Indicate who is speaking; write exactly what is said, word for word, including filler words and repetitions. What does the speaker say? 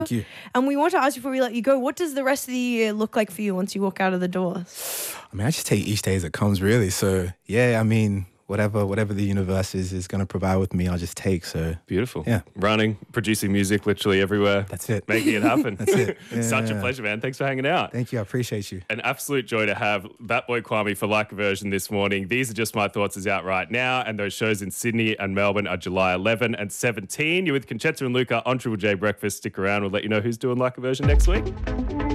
Speaker 1: Thank you.
Speaker 2: And we want to ask before we let you go, what does the rest of the year look like for you once you walk out of the doors?
Speaker 1: I mean, I just take each day as it comes, really. So, yeah, I mean, whatever whatever the universe is is going to provide with me, I'll just take. So
Speaker 3: beautiful.
Speaker 1: Yeah.
Speaker 3: Running, producing music literally everywhere.
Speaker 1: That's it.
Speaker 3: Making it happen.
Speaker 1: That's it. Yeah,
Speaker 3: Such
Speaker 1: yeah.
Speaker 3: a pleasure, man. Thanks for hanging out.
Speaker 1: Thank you. I appreciate you.
Speaker 3: An absolute joy to have that boy Kwame for Like a Version this morning. These Are Just My Thoughts is out right now, and those shows in Sydney and Melbourne are July eleventh and seventeenth. You're with Conchetta and Luca on Triple J Breakfast. Stick around. We'll let you know who's doing Like a Version next week.